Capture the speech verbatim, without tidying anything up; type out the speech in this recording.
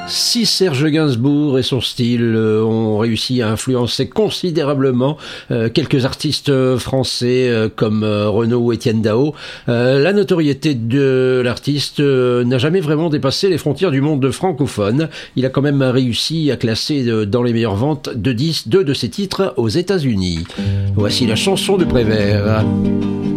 Si Serge Gainsbourg et son style euh, ont réussi à influencer considérablement euh, quelques artistes français euh, comme euh, Renaud ou Étienne Dao, euh, la notoriété de l'artiste euh, n'a jamais vraiment dépassé les frontières du monde francophone. Il a quand même réussi à classer euh, dans les meilleures ventes de disques deux de ses titres aux États-Unis. Voici la chanson de Prévert.